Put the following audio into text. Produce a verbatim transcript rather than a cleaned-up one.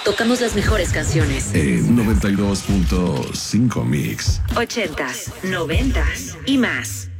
Tocamos las mejores canciones. En noventa y dos punto cinco Mix. Ochentas, noventas y más.